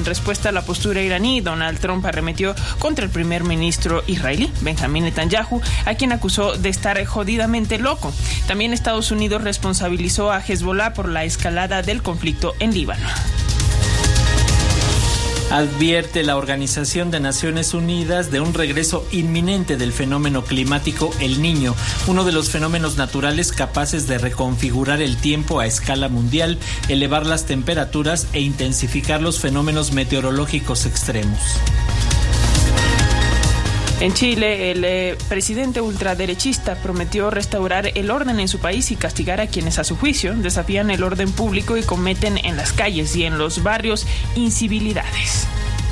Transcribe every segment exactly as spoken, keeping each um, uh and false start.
respuesta a la postura iraní, Donald Trump arremetió contra el primer ministro israelí, Benjamín Netanyahu, a quien acusó de estar jodidamente loco. También Estados Unidos responsabilizó a Hezbollah por la escalada del conflicto en Líbano. Advierte la Organización de Naciones Unidas de un regreso inminente del fenómeno climático El Niño, uno de los fenómenos naturales capaces de reconfigurar el tiempo a escala mundial, elevar las temperaturas e intensificar los fenómenos meteorológicos extremos. En Chile, el eh, presidente ultraderechista prometió restaurar el orden en su país y castigar a quienes, a su juicio, desafían el orden público y cometen en las calles y en los barrios incivilidades.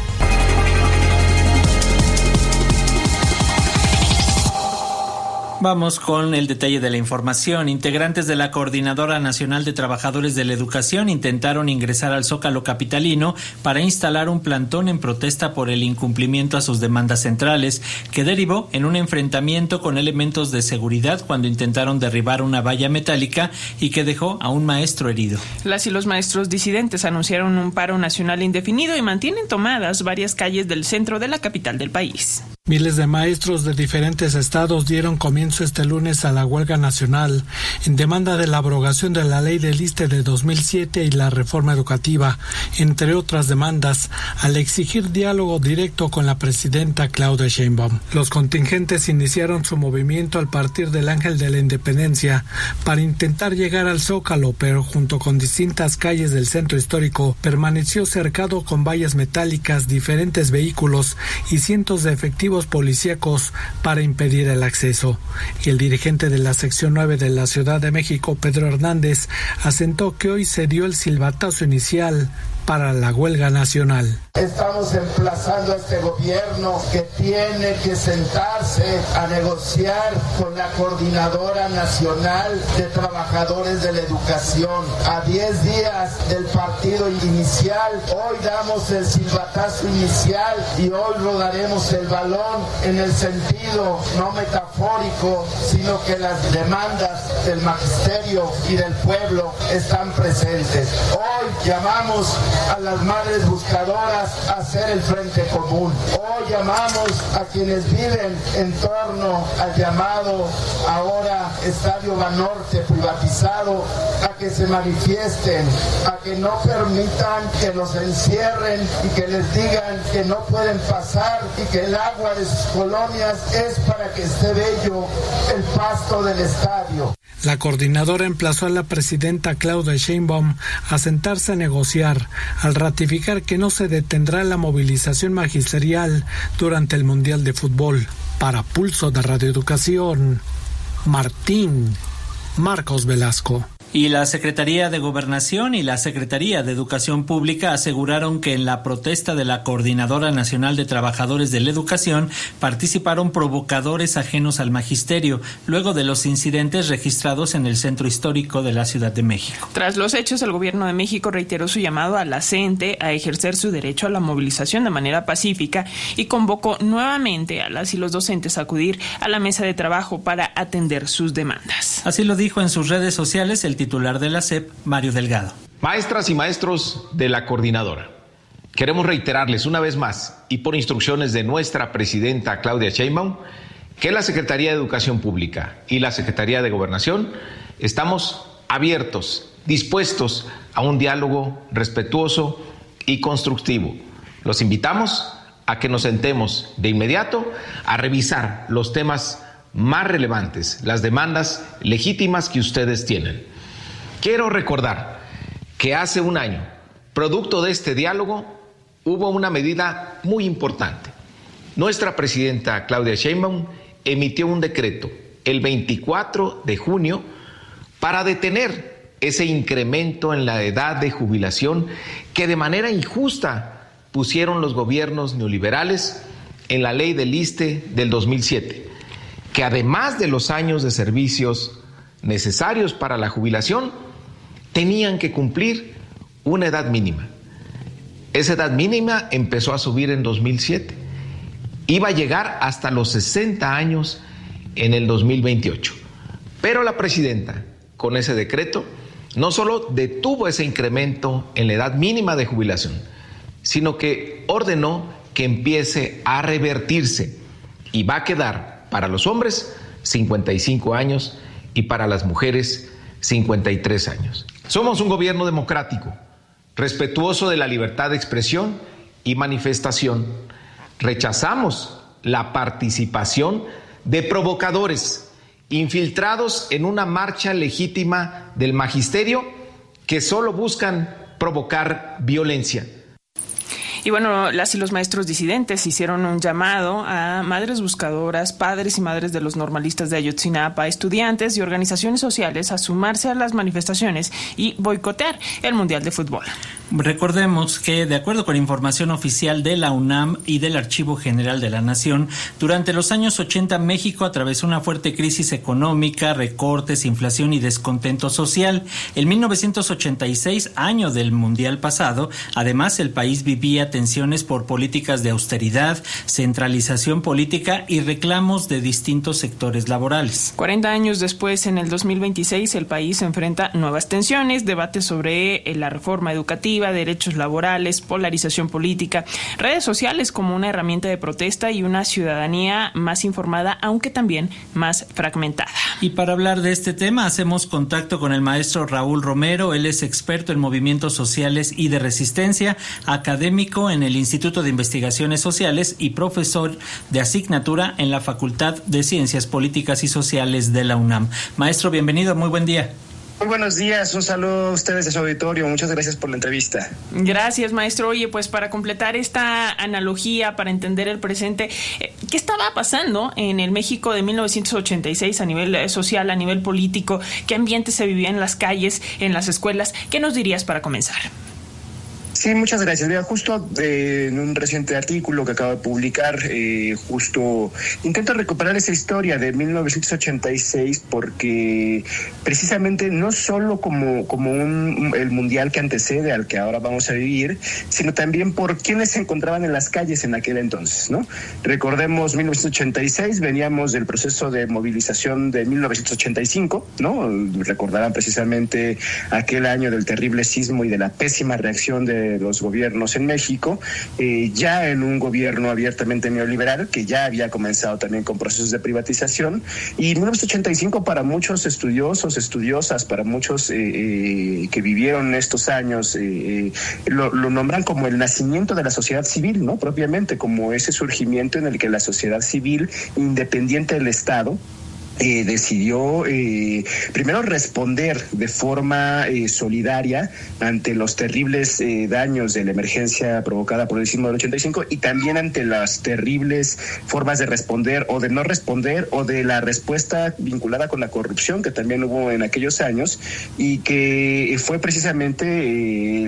Vamos con el detalle de la información. Integrantes de la Coordinadora Nacional de Trabajadores de la Educación intentaron ingresar al Zócalo capitalino para instalar un plantón en protesta por el incumplimiento a sus demandas centrales, que derivó en un enfrentamiento con elementos de seguridad cuando intentaron derribar una valla metálica y que dejó a un maestro herido. Las y los maestros disidentes anunciaron un paro nacional indefinido y mantienen tomadas varias calles del centro de la capital del país. Miles de maestros de diferentes estados dieron comienzo este lunes a la huelga nacional en demanda de la abrogación de la ley del ISSSTE de dos mil siete y la reforma educativa, entre otras demandas, al exigir diálogo directo con la presidenta Claudia Sheinbaum. Los contingentes iniciaron su movimiento al partir del Ángel de la Independencia para intentar llegar al Zócalo, pero junto con distintas calles del centro histórico permaneció cercado con vallas metálicas, diferentes vehículos y cientos de efectivos policíacos para impedir el acceso. Y el dirigente de la sección nueve de la Ciudad de México, Pedro Hernández, asentó que hoy se dio el silbatazo inicial para la huelga nacional. Estamos emplazando a este gobierno que tiene que sentarse a negociar con la Coordinadora Nacional de Trabajadores de la Educación. A diez días del partido inicial, hoy damos el silbatazo inicial y hoy rodaremos el balón en el sentido no metafórico, sino que las demandas del magisterio y del pueblo están presentes. Hoy llamamos a las madres buscadoras a hacer el frente común. Hoy llamamos a quienes viven en torno al llamado ahora Estadio Banorte privatizado a que se manifiesten, a que no permitan que los encierren y que les digan que no pueden pasar y que el agua de sus colonias es para que esté bello el pasto del estadio. La coordinadora emplazó a la presidenta Claudia Sheinbaum a sentarse a negociar, al ratificar que no se detendrá la movilización magisterial durante el Mundial de Fútbol. Para Pulso de Radio Educación, Martín Marcos Velasco. Y la Secretaría de Gobernación y la Secretaría de Educación Pública aseguraron que en la protesta de la Coordinadora Nacional de Trabajadores de la Educación participaron provocadores ajenos al magisterio, luego de los incidentes registrados en el centro histórico de la Ciudad de México. Tras los hechos, el Gobierno de México reiteró su llamado a la C E N T E a ejercer su derecho a la movilización de manera pacífica y convocó nuevamente a las y los docentes a acudir a la mesa de trabajo para atender sus demandas. Así lo dijo en sus redes sociales el titular de la S E P, Mario Delgado. Maestras y maestros de la coordinadora, queremos reiterarles una vez más y por instrucciones de nuestra presidenta Claudia Sheinbaum que la Secretaría de Educación Pública y la Secretaría de Gobernación estamos abiertos, dispuestos a un diálogo respetuoso y constructivo. Los invitamos a que nos sentemos de inmediato a revisar los temas más relevantes, las demandas legítimas que ustedes tienen. Quiero recordar que hace un año, producto de este diálogo, hubo una medida muy importante. Nuestra presidenta Claudia Sheinbaum emitió un decreto el veinticuatro de junio para detener ese incremento en la edad de jubilación que de manera injusta pusieron los gobiernos neoliberales en la ley del ISSSTE del dos mil siete, que además de los años de servicios necesarios para la jubilación, tenían que cumplir una edad mínima. Esa edad mínima empezó a subir en dos mil siete. Iba a llegar hasta los sesenta años en el dos mil veintiocho. Pero la presidenta, con ese decreto, no solo detuvo ese incremento en la edad mínima de jubilación, sino que ordenó que empiece a revertirse y va a quedar para los hombres cincuenta y cinco años y para las mujeres cincuenta y tres años. Somos un gobierno democrático, respetuoso de la libertad de expresión y manifestación. Rechazamos la participación de provocadores infiltrados en una marcha legítima del magisterio que solo buscan provocar violencia. Y bueno, las y los maestros disidentes hicieron un llamado a madres buscadoras, padres y madres de los normalistas de Ayotzinapa, estudiantes y organizaciones sociales a sumarse a las manifestaciones y boicotear el Mundial de Fútbol. Recordemos que, de acuerdo con información oficial de la UNAM y del Archivo General de la Nación, durante los años ochenta México atravesó una fuerte crisis económica, recortes, inflación y descontento social. En mil novecientos ochenta y seis, año del Mundial pasado, además el país vivía tensiones por políticas de austeridad, centralización política y reclamos de distintos sectores laborales. cuarenta años después, en el dos mil veintiséis, el país enfrenta nuevas tensiones, debates sobre la reforma educativa, derechos laborales, polarización política, redes sociales como una herramienta de protesta y una ciudadanía más informada, aunque también más fragmentada. Y para hablar de este tema, hacemos contacto con el maestro Raúl Romero. Él es experto en movimientos sociales y de resistencia, académico en el Instituto de Investigaciones Sociales y profesor de asignatura en la Facultad de Ciencias Políticas y Sociales de la UNAM. Maestro, bienvenido, muy buen día. Muy buenos días, un saludo a ustedes de su auditorio, muchas gracias por la entrevista. Gracias, maestro. Oye, pues para completar esta analogía, para entender el presente, ¿qué estaba pasando en el México de mil novecientos ochenta y seis a nivel social, a nivel político? ¿Qué ambiente se vivía en las calles, en las escuelas? ¿Qué nos dirías para comenzar? Sí, muchas gracias. Mira, justo eh, en un reciente artículo que acabo de publicar, eh, justo intento recuperar esa historia de mil novecientos ochenta y seis porque precisamente no solo como, como un, el mundial que antecede al que ahora vamos a vivir, sino también por quienes se encontraban en las calles en aquel entonces, ¿no? Recordemos mil novecientos ochenta y seis, veníamos del proceso de movilización de mil novecientos ochenta y cinco, ¿no? Recordarán precisamente aquel año del terrible sismo y de la pésima reacción de los gobiernos en México, eh, ya en un gobierno abiertamente neoliberal que ya había comenzado también con procesos de privatización. Y mil novecientos ochenta y cinco para muchos estudiosos, estudiosas, para muchos eh, eh, que vivieron estos años, eh, eh, lo, lo nombran como el nacimiento de la sociedad civil, ¿no? Propiamente como ese surgimiento en el que la sociedad civil, independiente del Estado, Eh, decidió eh, primero responder de forma eh, solidaria ante los terribles eh, daños de la emergencia provocada por el sismo del ochenta y cinco y también ante las terribles formas de responder o de no responder o de la respuesta vinculada con la corrupción que también hubo en aquellos años y que fue precisamente eh,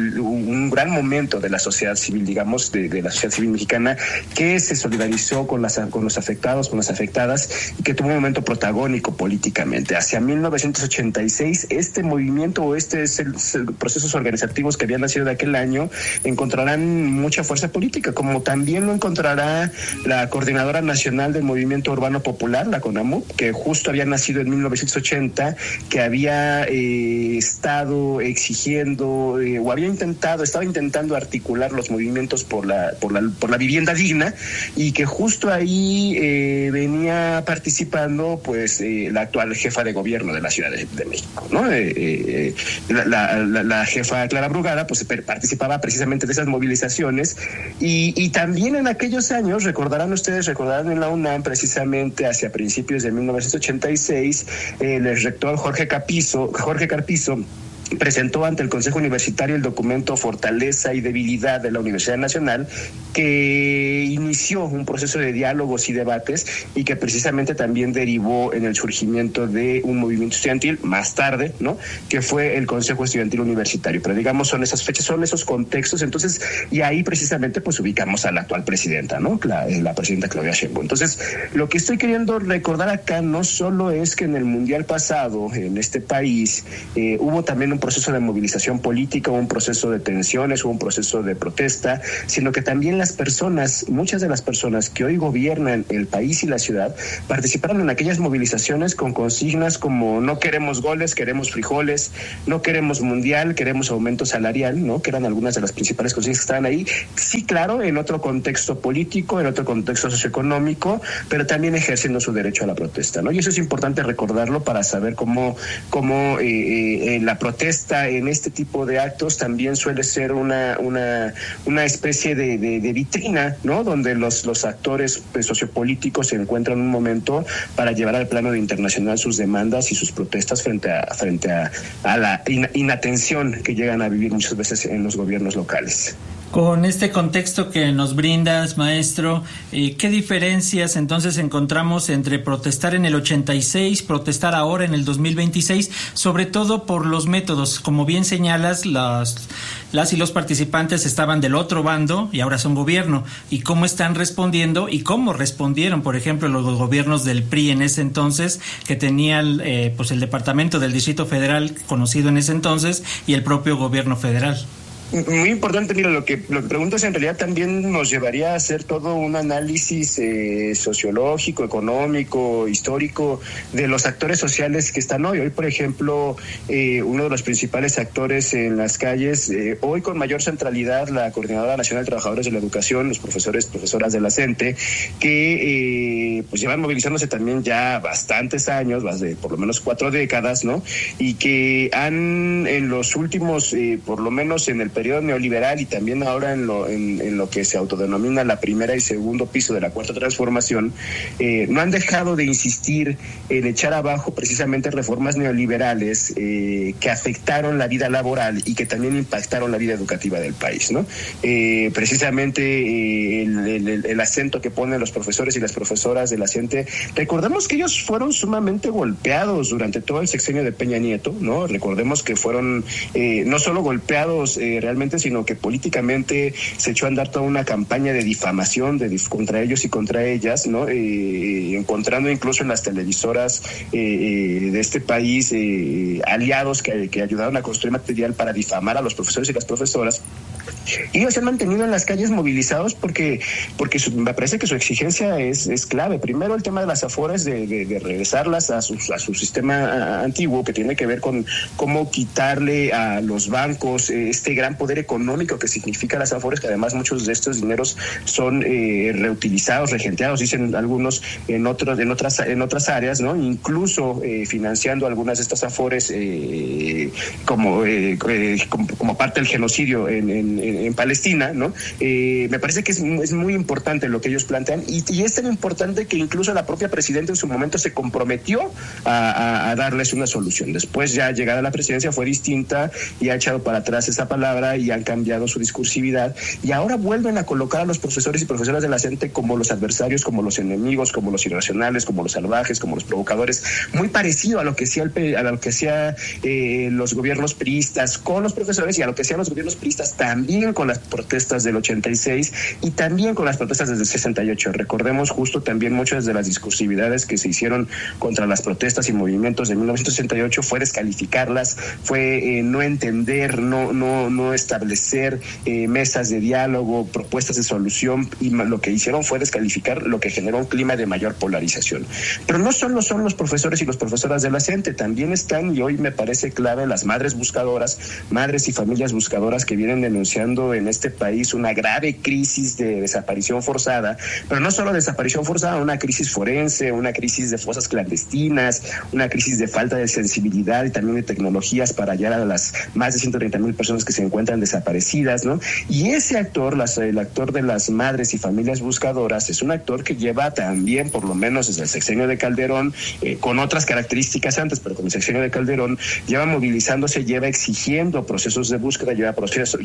un gran momento de la sociedad civil, digamos, de, de la sociedad civil mexicana que se solidarizó con, las, con los afectados, con las afectadas y que tuvo un momento protagónico políticamente. Hacia mil novecientos ochenta y seis, este movimiento o estos procesos organizativos que habían nacido de aquel año encontrarán mucha fuerza política, como también lo encontrará la Coordinadora Nacional del Movimiento Urbano Popular, la CONAMUP, que justo había nacido en mil novecientos ochenta, que había eh, estado exigiendo eh, o había intentado, estaba intentando articular los movimientos por la, por la, por la vivienda digna y que justo ahí eh, venía participando pues eh, la actual jefa de gobierno de la Ciudad de, de México, ¿no? Eh, eh, la, la, la jefa Clara Brugada pues participaba precisamente de esas movilizaciones y, y también en aquellos años, recordarán ustedes, recordarán en la UNAM precisamente hacia principios de mil novecientos ochenta y seis, eh, el rector Jorge Capizo, Jorge Carpizo presentó ante el Consejo Universitario el documento Fortaleza y Debilidad de la Universidad Nacional, que inició un proceso de diálogos y debates y que precisamente también derivó en el surgimiento de un movimiento estudiantil más tarde, ¿no? Que fue el Consejo Estudiantil Universitario. Pero digamos, son esas fechas, son esos contextos, entonces, y ahí precisamente pues ubicamos a la actual presidenta, ¿no? La, la presidenta Claudia Sheinbaum. Entonces, lo que estoy queriendo recordar acá no solo es que en el Mundial pasado, en este país, eh, hubo también un un proceso de movilización política, un proceso de tensiones, un proceso de protesta, sino que también las personas, muchas de las personas que hoy gobiernan el país y la ciudad, participaron en aquellas movilizaciones con consignas como no queremos goles, queremos frijoles, no queremos mundial, queremos aumento salarial, ¿no? Que eran algunas de las principales consignas que estaban ahí. Sí, claro, en otro contexto político, en otro contexto socioeconómico, pero también ejerciendo su derecho a la protesta, ¿no? Y eso es importante recordarlo para saber cómo, cómo eh, eh, la protesta en este tipo de actos también suele ser una, una, una especie de, de, de vitrina, ¿no? Donde los, los actores pues, sociopolíticos se encuentran un momento para llevar al plano internacional sus demandas y sus protestas frente a, frente a, a la in, inatención que llegan a vivir muchas veces en los gobiernos locales. Con este contexto que nos brindas, maestro, eh, ¿qué diferencias entonces encontramos entre protestar en el ochenta y seis, protestar ahora en el dos mil veintiséis, sobre todo por los métodos? Como bien señalas, las, las y los participantes estaban del otro bando y ahora son gobierno. ¿Y cómo están respondiendo y cómo respondieron, por ejemplo, los gobiernos del P R I en ese entonces, que tenían eh, pues el Departamento del Distrito Federal conocido en ese entonces y el propio gobierno federal? Muy importante, mira, lo que lo que preguntas en realidad también nos llevaría a hacer todo un análisis eh, sociológico, económico, histórico de los actores sociales que están hoy. Hoy, por ejemplo, eh, uno de los principales actores en las calles, eh, hoy con mayor centralidad, la Coordinadora Nacional de Trabajadores de la Educación, los profesores, profesoras de la CENTE, que eh, pues llevan movilizándose también ya bastantes años, más de por lo menos cuatro décadas, ¿no? Y que han en los últimos, eh, por lo menos en el periodo neoliberal y también ahora en lo, en, en lo que se autodenomina la primera y segundo piso de la cuarta transformación, eh, no han dejado de insistir en echar abajo precisamente reformas neoliberales eh, que afectaron la vida laboral y que también impactaron la vida educativa del país, ¿no? Eh, precisamente eh, el, el, el acento que ponen los profesores y las profesoras de la CENTE, recordemos que ellos fueron sumamente golpeados durante todo el sexenio de Peña Nieto, ¿no? Recordemos que fueron eh, no solo golpeados eh, realmente, sino que políticamente se echó a andar toda una campaña de difamación de dif- contra ellos y contra ellas, ¿no? Eh, encontrando incluso en las televisoras eh, de este país eh, aliados que, que ayudaron a construir material para difamar a los profesores y las profesoras. Y ellos se han mantenido en las calles movilizados porque porque su, me parece que su exigencia es, es clave. Primero, el tema de las afores, de, de, de regresarlas a su, a su sistema antiguo, que tiene que ver con cómo quitarle a los bancos eh, este gran poder económico que significa las afores, que además muchos de estos dineros son eh, reutilizados, regenteados, dicen algunos en otros en otras en otras áreas, ¿no? Incluso eh, financiando algunas de estas afores eh, como, eh, eh, como como parte del genocidio en, en, en Palestina, ¿no? Eh, me parece que es, es muy importante lo que ellos plantean y, y es tan importante que incluso la propia presidenta en su momento se comprometió a, a, a darles una solución. Después, ya llegada a la presidencia, fue distinta y ha echado para atrás esa palabra y han cambiado su discursividad y ahora vuelven a colocar a los profesores y profesoras de la CENTE como los adversarios, como los enemigos, como los irracionales, como los salvajes, como los provocadores, muy parecido a lo que hacía el, a lo que hacía eh, los gobiernos priistas con los profesores y a lo que hacían los gobiernos priistas también con las protestas del ochenta y seis y también con las protestas desde el sesenta y ocho. Recordemos justo también muchas de las discursividades que se hicieron contra las protestas y movimientos de mil novecientos sesenta y ocho fue descalificarlas, fue eh, no entender, no no no establecer eh, mesas de diálogo, propuestas de solución, y lo que hicieron fue descalificar, lo que generó un clima de mayor polarización. Pero no solo son los profesores y las profesoras de la CENTE, también están, y hoy me parece clave, las madres buscadoras, madres y familias buscadoras que vienen denunciando en este país una grave crisis de desaparición forzada, pero no solo desaparición forzada, una crisis forense, una crisis de fosas clandestinas, una crisis de falta de sensibilidad y también de tecnologías para hallar a las más de ciento treinta mil personas que se encuentran desaparecidas, ¿no? Y ese actor, las, el actor de las madres y familias buscadoras, es un actor que lleva también, por lo menos desde el sexenio de Calderón, eh, con otras características antes, pero con el sexenio de Calderón, lleva movilizándose, lleva exigiendo procesos de búsqueda, lleva, proceso, lleva exigiendo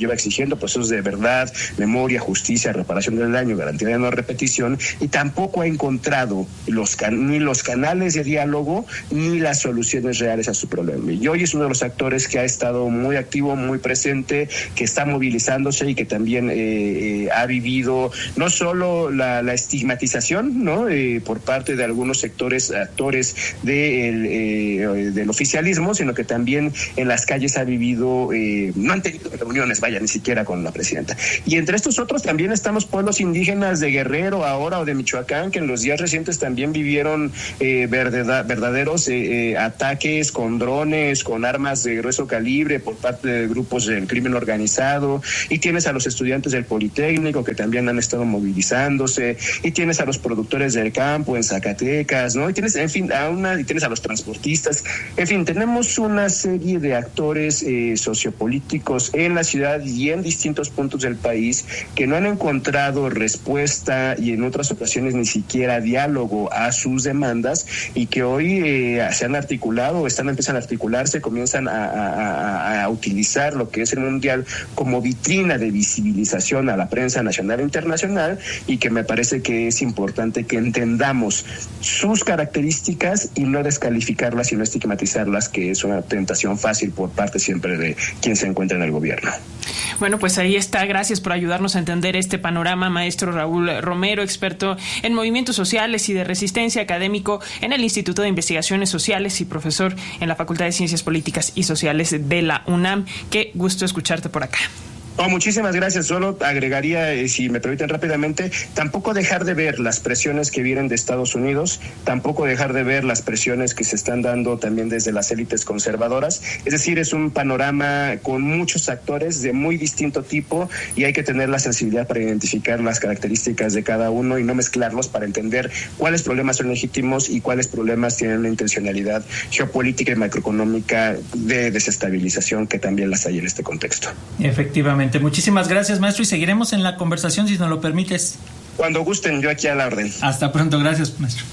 estableciendo procesos de verdad, memoria, justicia, reparación del daño, garantía de no repetición, y tampoco ha encontrado los can- ni los canales de diálogo ni las soluciones reales a su problema. Y hoy es uno de los actores que ha estado muy activo, muy presente, que está movilizándose y que también eh, eh, ha vivido no solo la, la estigmatización, ¿no? Eh, por parte de algunos sectores, actores de el, eh, del oficialismo, sino que también en las calles ha vivido, eh, no han tenido reuniones, vaya, ni siquiera con la presidenta. Y entre estos otros también estamos pueblos indígenas de Guerrero ahora o de Michoacán, que en los días recientes también vivieron eh, verdad, verdaderos eh, eh, ataques con drones, con armas de grueso calibre por parte de grupos del crimen organizado, y tienes a los estudiantes del Politécnico que también han estado movilizándose, y tienes a los productores del campo en Zacatecas, ¿no? Y tienes, en fin, a una, y tienes a los transportistas, en fin, tenemos una serie de actores eh, sociopolíticos en la ciudad y en distintos puntos del país que no han encontrado respuesta y en otras ocasiones ni siquiera diálogo a sus demandas, y que hoy eh, se han articulado, están empiezan a articularse, comienzan a, a, a utilizar lo que es el Mundial como vitrina de visibilización a la prensa nacional e internacional, y que me parece que es importante que entendamos sus características y no descalificarlas y no estigmatizarlas, que es una tentación fácil por parte siempre de quien se encuentra en el gobierno. Bueno, pues ahí está. Gracias por ayudarnos a entender este panorama, maestro Raúl Romero, experto en movimientos sociales y de resistencia, académico en el Instituto de Investigaciones Sociales y profesor en la Facultad de Ciencias Políticas y Sociales de la UNAM. Qué gusto escucharte por acá. Oh, muchísimas gracias. Solo agregaría, eh, si me permiten rápidamente, tampoco dejar de ver las presiones que vienen de Estados Unidos, tampoco dejar de ver las presiones que se están dando también desde las élites conservadoras. Es decir, es un panorama con muchos actores de muy distinto tipo, y hay que tener la sensibilidad para identificar las características de cada uno y no mezclarlos, para entender cuáles problemas son legítimos y cuáles problemas tienen una intencionalidad geopolítica y macroeconómica de desestabilización, que también las hay en este contexto. Efectivamente. Muchísimas gracias, maestro, y seguiremos en la conversación si nos lo permites. Cuando gusten, yo aquí a la orden. Hasta pronto, gracias, maestro.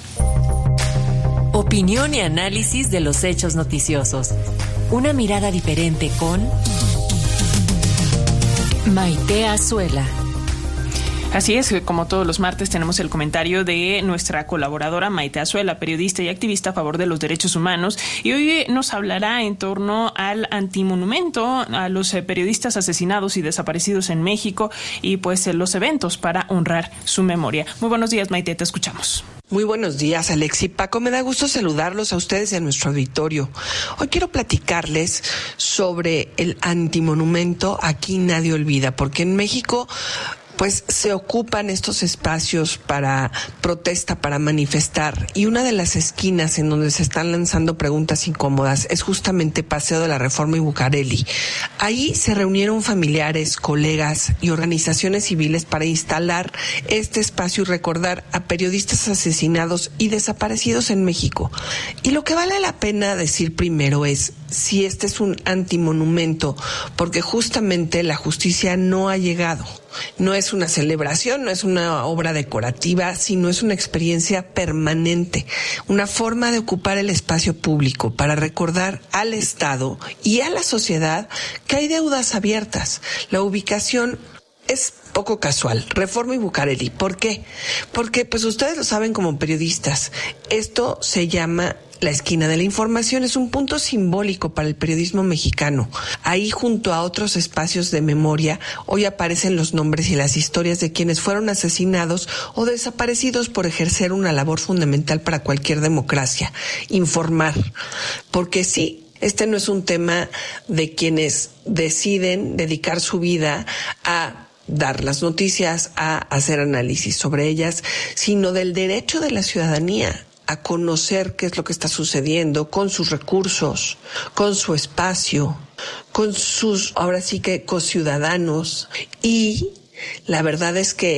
Opinión y análisis de los hechos noticiosos. Una mirada diferente con Maite Azuela. Así es, como todos los martes tenemos el comentario de nuestra colaboradora Maite Azuela, periodista y activista a favor de los derechos humanos, y hoy nos hablará en torno al antimonumento a los periodistas asesinados y desaparecidos en México y pues los eventos para honrar su memoria. Muy buenos días, Maite, te escuchamos. Muy buenos días, Alex y Paco. Me da gusto saludarlos a ustedes y a nuestro auditorio. Hoy quiero platicarles sobre el antimonumento Aquí Nadie Olvida, porque en México pues se ocupan estos espacios para protesta, para manifestar, y una de las esquinas en donde se están lanzando preguntas incómodas es justamente Paseo de la Reforma y Bucareli. Ahí se reunieron familiares, colegas y organizaciones civiles para instalar este espacio y recordar a periodistas asesinados y desaparecidos en México. Y lo que vale la pena decir primero es si este es un antimonumento, porque justamente la justicia no ha llegado. No es una celebración, no es una obra decorativa, sino es una experiencia permanente, una forma de ocupar el espacio público para recordar al Estado y a la sociedad que hay deudas abiertas. La ubicación es poco casual, Reforma y Bucareli. ¿Por qué? Porque, pues ustedes lo saben como periodistas, esto se llama la esquina de la información, es un punto simbólico para el periodismo mexicano. Ahí, junto a otros espacios de memoria, hoy aparecen los nombres y las historias de quienes fueron asesinados o desaparecidos por ejercer una labor fundamental para cualquier democracia: informar. Porque sí, este no es un tema de quienes deciden dedicar su vida a dar las noticias, a hacer análisis sobre ellas, sino del derecho de la ciudadanía a conocer qué es lo que está sucediendo con sus recursos, con su espacio, con sus, ahora sí que, conciudadanos. Y la verdad es que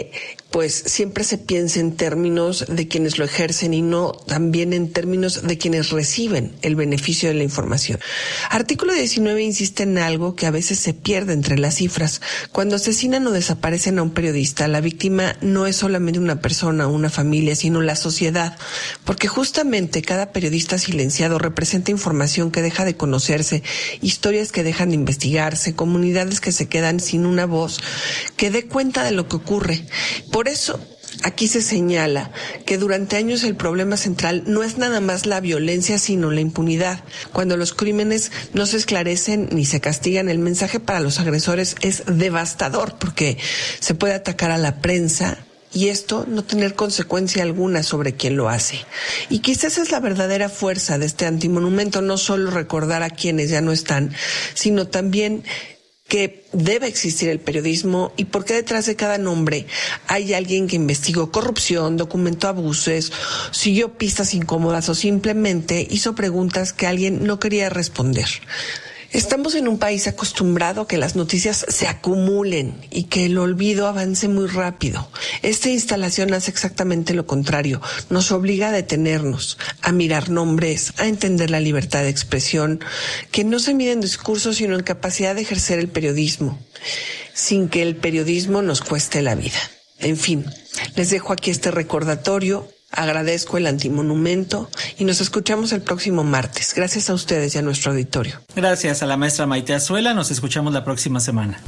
pues siempre se piensa en términos de quienes lo ejercen y no también en términos de quienes reciben el beneficio de la información. Artículo diecinueve insiste en algo que a veces se pierde entre las cifras. Cuando asesinan o desaparecen a un periodista, la víctima no es solamente una persona o una familia, sino la sociedad, porque justamente cada periodista silenciado representa información que deja de conocerse, historias que dejan de investigarse, comunidades que se quedan sin una voz que dé cuenta de lo que ocurre. Por eso, aquí se señala que durante años el problema central no es nada más la violencia, sino la impunidad. Cuando los crímenes no se esclarecen ni se castigan, el mensaje para los agresores es devastador, porque se puede atacar a la prensa y esto no tener consecuencia alguna sobre quien lo hace. Y quizás es la verdadera fuerza de este antimonumento, no solo recordar a quienes ya no están, sino también que debe existir el periodismo y porque detrás de cada nombre hay alguien que investigó corrupción, documentó abusos, siguió pistas incómodas o simplemente hizo preguntas que alguien no quería responder. Estamos en un país acostumbrado a que las noticias se acumulen y que el olvido avance muy rápido. Esta instalación hace exactamente lo contrario. Nos obliga a detenernos, a mirar nombres, a entender la libertad de expresión, que no se mide en discursos, sino en capacidad de ejercer el periodismo, sin que el periodismo nos cueste la vida. En fin, les dejo aquí este recordatorio. Agradezco el antimonumento y nos escuchamos el próximo martes. Gracias a ustedes y a nuestro auditorio. Gracias a la maestra Maite Azuela. Nos escuchamos la próxima semana.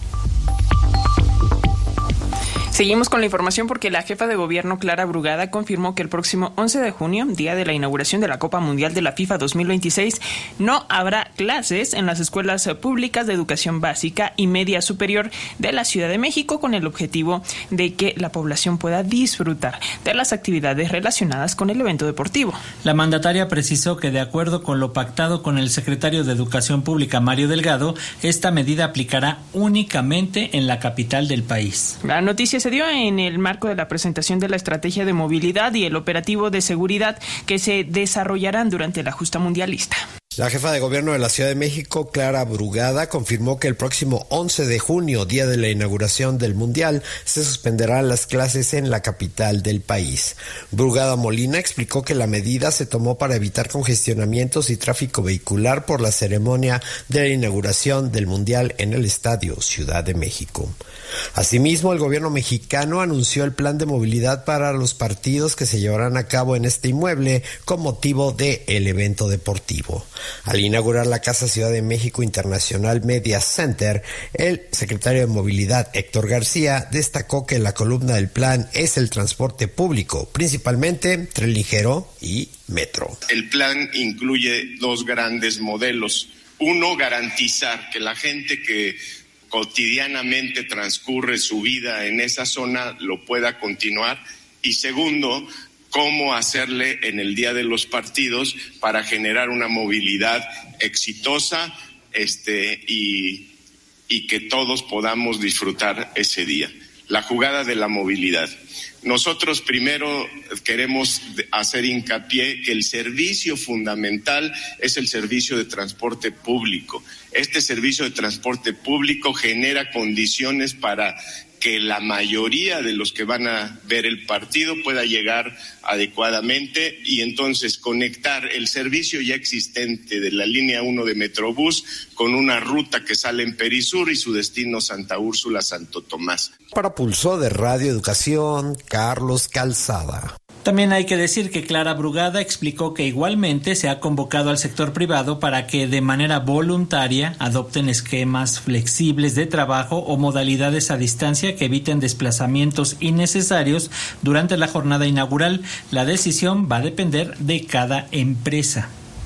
Seguimos con la información porque la jefa de gobierno Clara Brugada confirmó que el próximo once de junio, día de la inauguración de la Copa Mundial de la FIFA dos mil veintiséis, no habrá clases en las escuelas públicas de educación básica y media superior de la Ciudad de México, con el objetivo de que la población pueda disfrutar de las actividades relacionadas con el evento deportivo. La mandataria precisó que, de acuerdo con lo pactado con el secretario de Educación Pública, Mario Delgado, esta medida aplicará únicamente en la capital del país. La noticia se dio en el marco de la presentación de la estrategia de movilidad y el operativo de seguridad que se desarrollarán durante la justa mundialista. La jefa de gobierno de la Ciudad de México, Clara Brugada, confirmó que el próximo once de junio, día de la inauguración del Mundial, se suspenderán las clases en la capital del país. Brugada Molina explicó que la medida se tomó para evitar congestionamientos y tráfico vehicular por la ceremonia de la inauguración del Mundial en el Estadio Ciudad de México. Asimismo, el gobierno mexicano anunció el plan de movilidad para los partidos que se llevarán a cabo en este inmueble con motivo del evento deportivo. Al inaugurar la Casa Ciudad de México International Media Center, el secretario de Movilidad, Héctor García, destacó que la columna del plan es el transporte público, principalmente tren ligero y metro. El plan incluye dos grandes modelos. Uno, garantizar que la gente que cotidianamente transcurre su vida en esa zona lo pueda continuar. Y segundo, cómo hacerle en el día de los partidos para generar una movilidad exitosa este, y, y que todos podamos disfrutar ese día. La jugada de la movilidad. Nosotros primero queremos hacer hincapié que el servicio fundamental es el servicio de transporte público. Este servicio de transporte público genera condiciones para que la mayoría de los que van a ver el partido pueda llegar adecuadamente y entonces conectar el servicio ya existente de la línea uno de Metrobús con una ruta que sale en Perisur y su destino Santa Úrsula, Santo Tomás. Para Pulso de Radio Educación, Carlos Calzada. También hay que decir que Clara Brugada explicó que igualmente se ha convocado al sector privado para que de manera voluntaria adopten esquemas flexibles de trabajo o modalidades a distancia que eviten desplazamientos innecesarios durante la jornada inaugural. La decisión va a depender de cada empresa.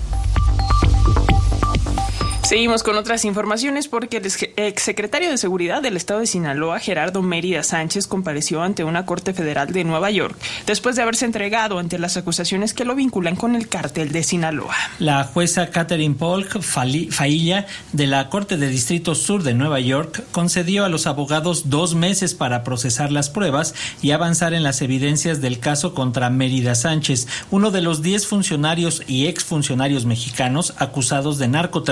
Seguimos con otras informaciones porque el exsecretario de Seguridad del Estado de Sinaloa, Gerardo Mérida Sánchez, compareció ante una corte federal de Nueva York después de haberse entregado ante las acusaciones que lo vinculan con el cártel de Sinaloa. La jueza Catherine Polk Failla de la Corte de Distrito Sur de Nueva York concedió a los abogados dos meses para procesar las pruebas y avanzar en las evidencias del caso contra Mérida Sánchez, uno de los diez funcionarios y exfuncionarios mexicanos acusados de narcotráfico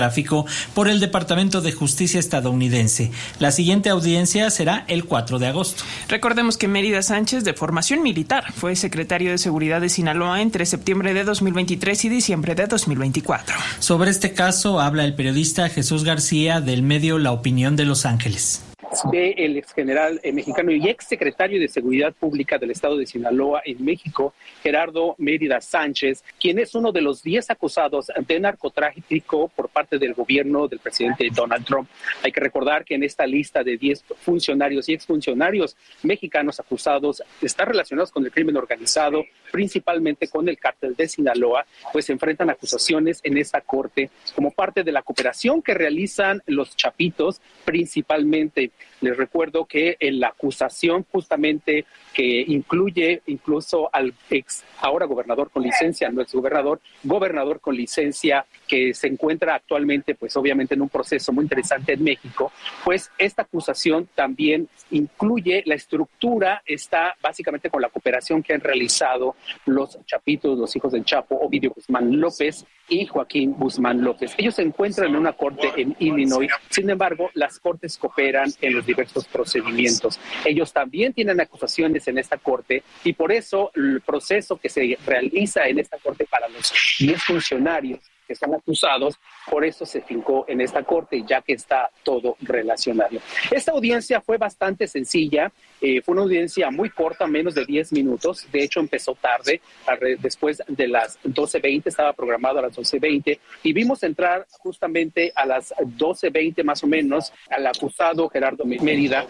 México por el Departamento de Justicia estadounidense. La siguiente audiencia será el cuatro de agosto. Recordemos que Mérida Sánchez, de formación militar, fue secretario de Seguridad de Sinaloa entre septiembre de dos mil veintitrés y diciembre de dos mil veinticuatro. Sobre este caso habla el periodista Jesús García del medio La Opinión de Los Ángeles. Del ex general eh, mexicano y ex secretario de Seguridad Pública del estado de Sinaloa en México, Gerardo Mérida Sánchez, quien es uno de los diez acusados de narcotráfico por parte del gobierno del presidente Donald Trump. Hay que recordar que en esta lista de diez funcionarios y exfuncionarios mexicanos acusados están relacionados con el crimen organizado, principalmente con el cártel de Sinaloa, pues se enfrentan acusaciones en esta corte como parte de la cooperación que realizan los chapitos, principalmente. Les recuerdo que en la acusación justamente que incluye incluso al ex, ahora gobernador con licencia, no ex gobernador, gobernador con licencia que se encuentra actualmente pues obviamente en un proceso muy interesante en México, pues esta acusación también incluye la estructura, está básicamente con la cooperación que han realizado los chapitos, los hijos del Chapo, Ovidio Guzmán López y Joaquín Guzmán López. Ellos se encuentran en una corte en Illinois, sin embargo, las cortes cooperan en los diversos procedimientos. Ellos también tienen acusaciones en esta corte y por eso el proceso que se realiza en esta corte para los diez funcionarios que son acusados, por eso se fincó en esta corte, ya que está todo relacionado. Esta audiencia fue bastante sencilla, eh, fue una audiencia muy corta, menos de diez minutos, de hecho empezó tarde, después de las doce veinte, estaba programado a las doce veinte, y vimos entrar justamente a las doce veinte más o menos al acusado Gerardo Mérida.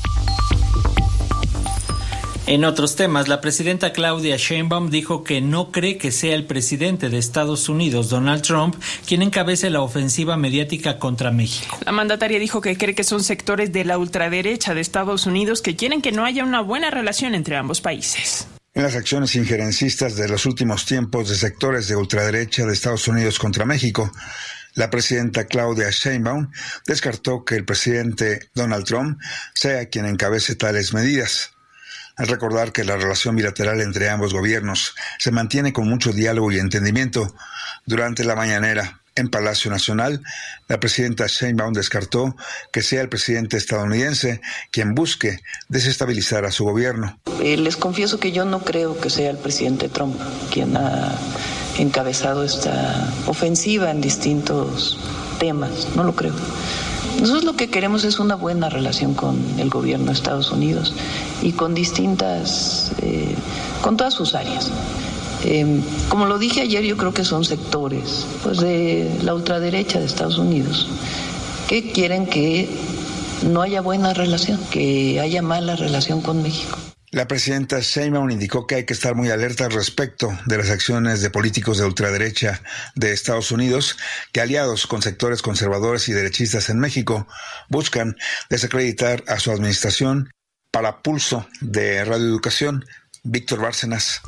En otros temas, la presidenta Claudia Sheinbaum dijo que no cree que sea el presidente de Estados Unidos, Donald Trump, quien encabece la ofensiva mediática contra México. La mandataria dijo que cree que son sectores de la ultraderecha de Estados Unidos que quieren que no haya una buena relación entre ambos países. En las acciones injerencistas de los últimos tiempos de sectores de ultraderecha de Estados Unidos contra México, la presidenta Claudia Sheinbaum descartó que el presidente Donald Trump sea quien encabece tales medidas. Al recordar que la relación bilateral entre ambos gobiernos se mantiene con mucho diálogo y entendimiento, durante la mañanera en Palacio Nacional, la presidenta Sheinbaum descartó que sea el presidente estadounidense quien busque desestabilizar a su gobierno. Eh, les confieso que yo no creo que sea el presidente Trump quien ha encabezado esta ofensiva en distintos temas, no lo creo. Nosotros lo que queremos es una buena relación con el gobierno de Estados Unidos y con distintas, eh, con todas sus áreas. Eh, como lo dije ayer, yo creo que son sectores pues, de la ultraderecha de Estados Unidos que quieren que no haya buena relación, que haya mala relación con México. La presidenta Sheinbaum indicó que hay que estar muy alerta al respecto de las acciones de políticos de ultraderecha de Estados Unidos que, aliados con sectores conservadores y derechistas en México, buscan desacreditar a su administración. Para Pulso de Radio Educación, Víctor Bárcenas.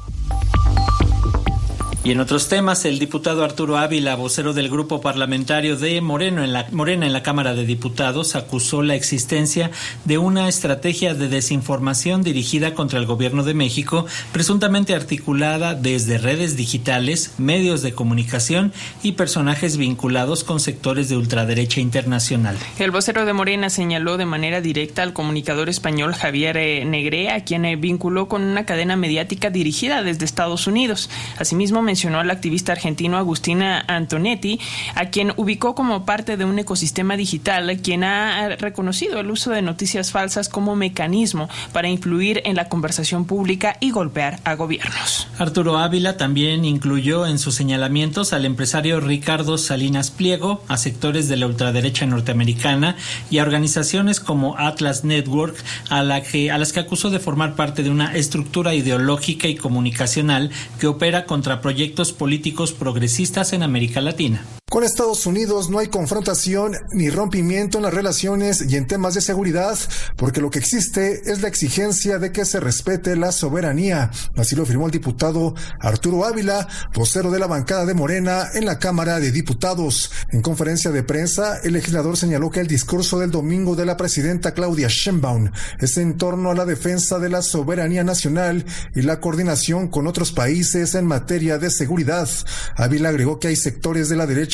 Y en otros temas, el diputado Arturo Ávila, vocero del grupo parlamentario de Moreno en la, Morena en la Cámara de Diputados, acusó la existencia de una estrategia de desinformación dirigida contra el gobierno de México, presuntamente articulada desde redes digitales, medios de comunicación y personajes vinculados con sectores de ultraderecha internacional. El vocero de Morena señaló de manera directa al comunicador español Javier Negré, a quien vinculó con una cadena mediática dirigida desde Estados Unidos. Asimismo, mencionó al activista argentino Agustina Antonetti, a quien ubicó como parte de un ecosistema digital, quien ha reconocido el uso de noticias falsas como mecanismo para influir en la conversación pública y golpear a gobiernos. Arturo Ávila también incluyó en sus señalamientos al empresario Ricardo Salinas Pliego, a sectores de la ultraderecha norteamericana y a organizaciones como Atlas Network, a, la que, a las que acusó de formar parte de una estructura ideológica y comunicacional que opera contra proyectos políticos progresistas en América Latina. Con Estados Unidos no hay confrontación ni rompimiento en las relaciones y en temas de seguridad, porque lo que existe es la exigencia de que se respete la soberanía. Así lo afirmó el diputado Arturo Ávila, vocero de la bancada de Morena en la Cámara de Diputados. En conferencia de prensa, el legislador señaló que el discurso del domingo de la presidenta Claudia Sheinbaum es en torno a la defensa de la soberanía nacional y la coordinación con otros países en materia de seguridad. Ávila agregó que hay sectores de la derecha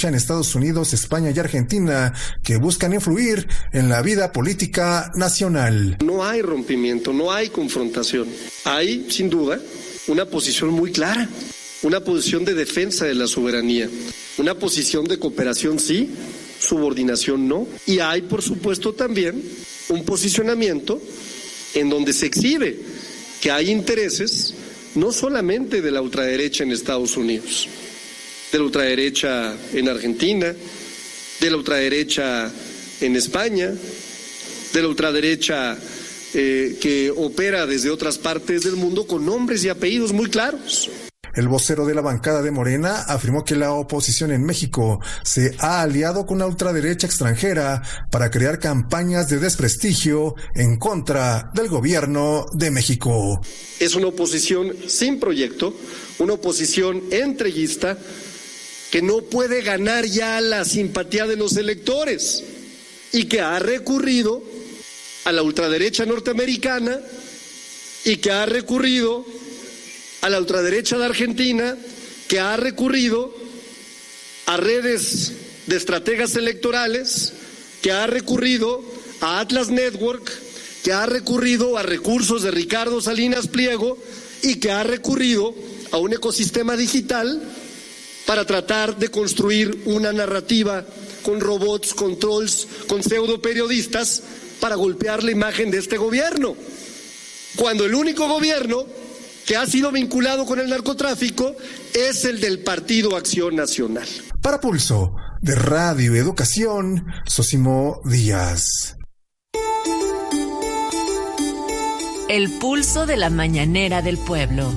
ultraderecha en Estados Unidos, España y Argentina que buscan influir en la vida política nacional. No hay rompimiento, no hay confrontación. Hay, sin duda, una posición muy clara, una posición de defensa de la soberanía, una posición de cooperación sí, subordinación no, y hay, por supuesto, también un posicionamiento en donde se exhibe que hay intereses no solamente de la ultraderecha en Estados Unidos, de la ultraderecha en Argentina, de la ultraderecha en España, de la ultraderecha eh, que opera desde otras partes del mundo con nombres y apellidos muy claros. El vocero de la bancada de Morena afirmó que la oposición en México se ha aliado con la ultraderecha extranjera para crear campañas de desprestigio en contra del gobierno de México. Es una oposición sin proyecto, una oposición entreguista que no puede ganar ya la simpatía de los electores y que ha recurrido a la ultraderecha norteamericana y que ha recurrido a la ultraderecha de Argentina, que ha recurrido a redes de estrategas electorales, que ha recurrido a Atlas Network, que ha recurrido a recursos de Ricardo Salinas Pliego y que ha recurrido a un ecosistema digital para tratar de construir una narrativa con robots, con trolls, con pseudo periodistas para golpear la imagen de este gobierno. Cuando el único gobierno que ha sido vinculado con el narcotráfico es el del Partido Acción Nacional. Para Pulso de Radio Educación, Sosimo Díaz. El pulso de la mañanera del pueblo.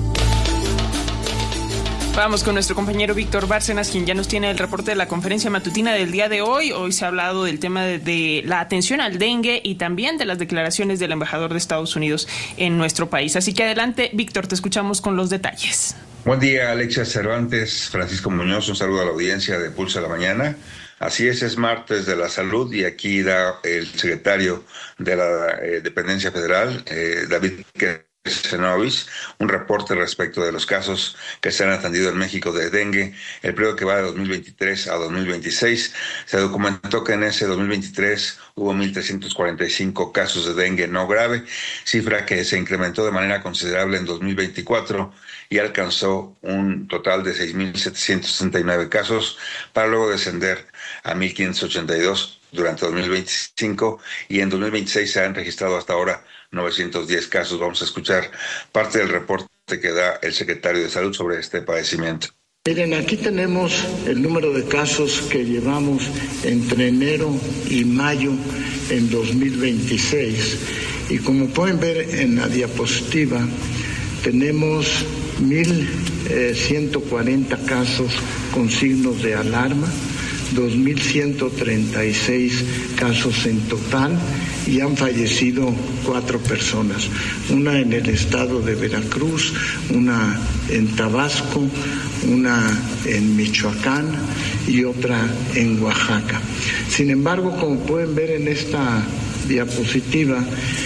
Vamos con nuestro compañero Víctor Bárcenas, quien ya nos tiene el reporte de la conferencia matutina del día de hoy. Hoy se ha hablado del tema de, de la atención al dengue y también de las declaraciones del embajador de Estados Unidos en nuestro país. Así que adelante, Víctor, te escuchamos con los detalles. Buen día, Alexia Cervantes, Francisco Muñoz, un saludo a la audiencia de Pulso de la Mañana. Así es, es martes de la salud y aquí da el secretario de la eh, Dependencia Federal, eh, David Kersenovic, un reporte respecto de los casos que se han atendido en México de dengue. El periodo que va de dos mil veintitrés a dos mil veintiséis, se documentó que en ese dos mil veintitrés hubo mil trescientos cuarenta y cinco casos de dengue no grave, cifra que se incrementó de manera considerable en dos mil veinticuatro y alcanzó un total de seis mil setecientos sesenta y nueve casos, para luego descender a mil quinientos ochenta y dos durante dos mil veinticinco, y en dos mil veintiséis se han registrado hasta ahora novecientos diez casos. Vamos a escuchar parte del reporte que da el secretario de Salud sobre este padecimiento. Miren, aquí tenemos el número de casos que llevamos entre enero y mayo en dos mil veintiséis. Y como pueden ver en la diapositiva, tenemos mil ciento cuarenta casos con signos de alarma, dos mil ciento treinta y seis casos en total, y han fallecido cuatro personas, una en el estado de Veracruz, una en Tabasco, una en Michoacán y otra en Oaxaca. Sin embargo, como pueden ver en esta diapositiva,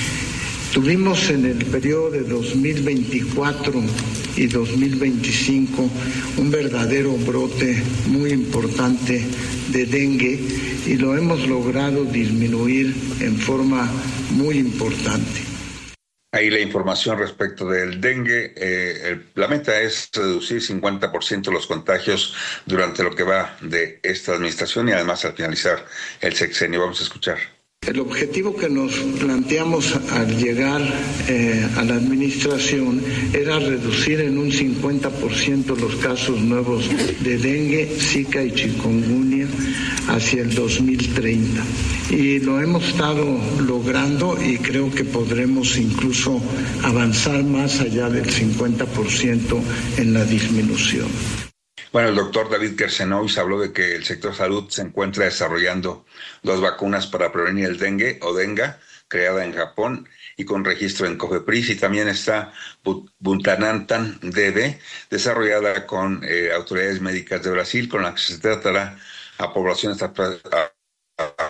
tuvimos en el periodo de dos mil veinticuatro y dos mil veinticinco un verdadero brote muy importante de dengue y lo hemos logrado disminuir en forma muy importante. Ahí la información respecto del dengue. Eh, el, la meta es reducir cincuenta por ciento los contagios durante lo que va de esta administración y además al finalizar el sexenio. Vamos a escuchar. El objetivo que nos planteamos al llegar eh, a la administración era reducir en un cincuenta por ciento los casos nuevos de dengue, zika y chikungunya hacia el dos mil treinta. Y lo hemos estado logrando y creo que podremos incluso avanzar más allá del cincuenta por ciento en la disminución. Bueno, el doctor David Kersenovic habló de que el sector salud se encuentra desarrollando dos vacunas para prevenir el dengue o denga, creada en Japón y con registro en COFEPRIS, y también está Butantan D B, desarrollada con eh, autoridades médicas de Brasil, con la que se tratará a poblaciones a, a, a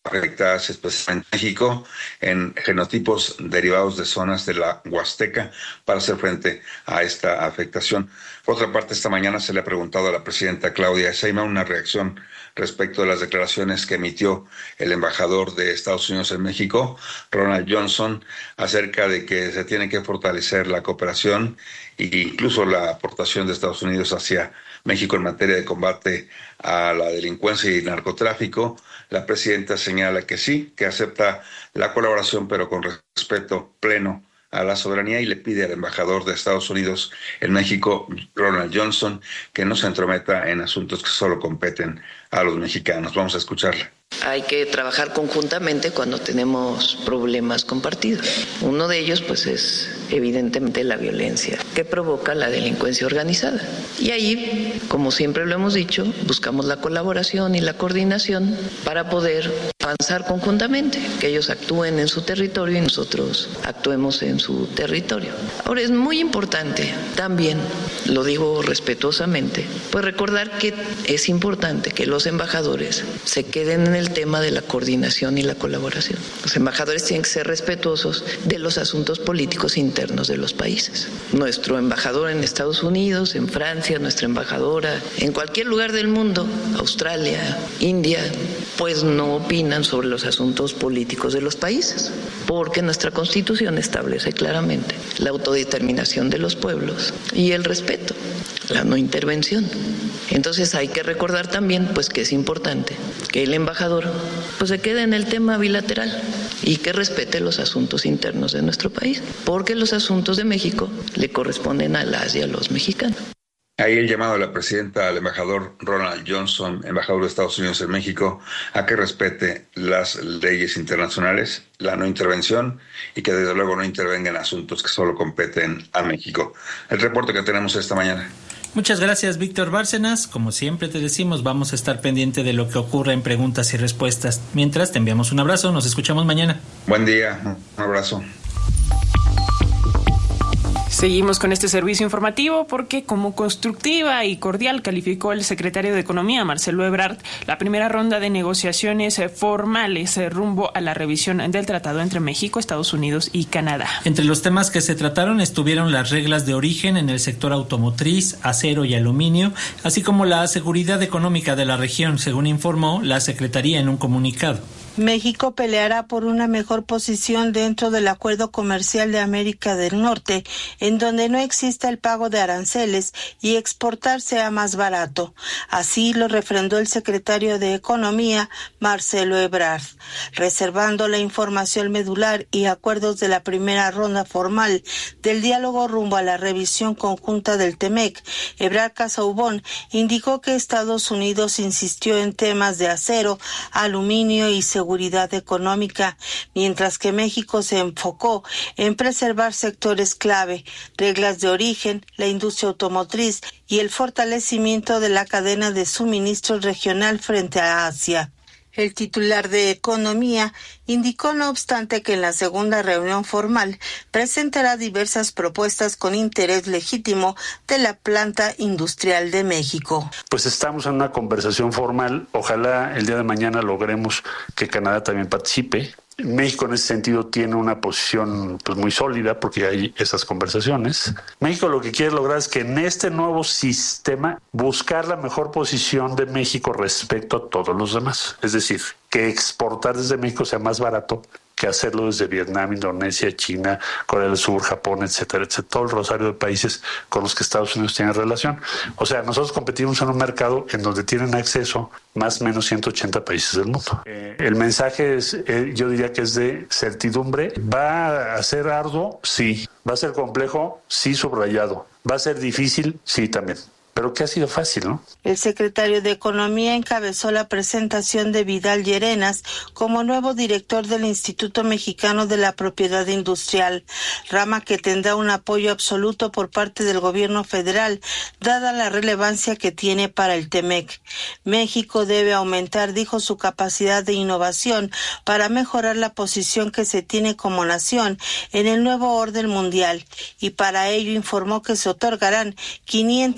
afectadas especialmente en México en genotipos derivados de zonas de la Huasteca para hacer frente a esta afectación. Por otra parte, esta mañana se le ha preguntado a la presidenta Claudia Sheinbaum una reacción respecto de las declaraciones que emitió el embajador de Estados Unidos en México, Ronald Johnson, acerca de que se tiene que fortalecer la cooperación e incluso la aportación de Estados Unidos hacia México en materia de combate a la delincuencia y narcotráfico. La presidenta señala que sí, que acepta la colaboración, pero con respeto pleno a la soberanía, y le pide al embajador de Estados Unidos en México, Ronald Johnson, que no se entrometa en asuntos que solo competen a los mexicanos. Vamos a escucharla. Hay que trabajar conjuntamente cuando tenemos problemas compartidos. Uno de ellos, pues, es evidentemente la violencia que provoca la delincuencia organizada. Y ahí, como siempre lo hemos dicho, buscamos la colaboración y la coordinación para poder avanzar conjuntamente, que ellos actúen en su territorio y nosotros actuemos en su territorio. Ahora, es muy importante también, lo digo respetuosamente, pues recordar que es importante que los embajadores se queden en el tema de la coordinación y la colaboración. Los embajadores tienen que ser respetuosos de los asuntos políticos internos de los países. Nuestro embajador en Estados Unidos, en Francia, nuestra embajadora, en cualquier lugar del mundo, Australia, India, pues no opinan sobre los asuntos políticos de los países, porque nuestra Constitución establece claramente la autodeterminación de los pueblos y el respeto, la no intervención. Entonces hay que recordar también, pues, que es importante que el embajador pues se quede en el tema bilateral y que respete los asuntos internos de nuestro país, porque los asuntos de México le corresponden a las y a los mexicanos. Ahí el llamado de la presidenta al embajador Ronald Johnson, embajador de Estados Unidos en México, a que respete las leyes internacionales, la no intervención, y que desde luego no intervenga en asuntos que solo competen a México. El reporte que tenemos esta mañana. Muchas gracias, Víctor Bárcenas. Como siempre te decimos, vamos a estar pendiente de lo que ocurra en preguntas y respuestas. Mientras, te enviamos un abrazo. Nos escuchamos mañana. Buen día. Un abrazo. Seguimos con este servicio informativo porque como constructiva y cordial calificó el secretario de Economía, Marcelo Ebrard, la primera ronda de negociaciones formales rumbo a la revisión del tratado entre México, Estados Unidos y Canadá. Entre los temas que se trataron estuvieron las reglas de origen en el sector automotriz, acero y aluminio, así como la seguridad económica de la región, según informó la Secretaría en un comunicado. México peleará por una mejor posición dentro del Acuerdo Comercial de América del Norte, en donde no exista el pago de aranceles y exportar sea más barato. Así lo refrendó el secretario de Economía, Marcelo Ebrard. Reservando la información medular y acuerdos de la primera ronda formal del diálogo rumbo a la revisión conjunta del TEMEC, Ebrard Casaubon indicó que Estados Unidos insistió en temas de acero, aluminio y seguridad seguridad económica, mientras que México se enfocó en preservar sectores clave, reglas de origen, la industria automotriz y el fortalecimiento de la cadena de suministro regional frente a Asia. El titular de Economía indicó, no obstante, que en la segunda reunión formal presentará diversas propuestas con interés legítimo de la planta industrial de México. Pues estamos en una conversación formal. Ojalá el día de mañana logremos que Canadá también participe. México en ese sentido tiene una posición pues muy sólida porque hay esas conversaciones. México lo que quiere lograr es que en este nuevo sistema buscar la mejor posición de México respecto a todos los demás. Es decir, que exportar desde México sea más barato que hacerlo desde Vietnam, Indonesia, China, Corea del Sur, Japón, etcétera, etcétera, todo el rosario de países con los que Estados Unidos tiene relación. O sea, nosotros competimos en un mercado en donde tienen acceso más o menos ciento ochenta países del mundo. Eh, el mensaje es, eh, yo diría que es de certidumbre. ¿Va a ser arduo? Sí. ¿Va a ser complejo? Sí, subrayado. ¿Va a ser difícil? Sí, también. Pero que ha sido fácil, ¿no? El secretario de Economía encabezó la presentación de Vidal Llerenas como nuevo director del Instituto Mexicano de la Propiedad Industrial, rama que tendrá un apoyo absoluto por parte del gobierno federal, dada la relevancia que tiene para el TEMEC. México debe aumentar, dijo, su capacidad de innovación para mejorar la posición que se tiene como nación en el nuevo orden mundial, y para ello informó que se otorgarán quinientas nuevas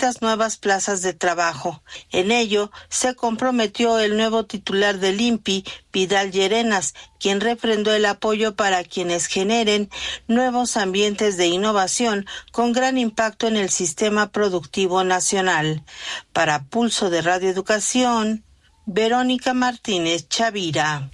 nuevas plazas de trabajo. En ello se comprometió el nuevo titular del I N P I, Vidal Llerenas, quien refrendó el apoyo para quienes generen nuevos ambientes de innovación con gran impacto en el sistema productivo nacional. Para Pulso de Radio Educación, Verónica Martínez Chavira.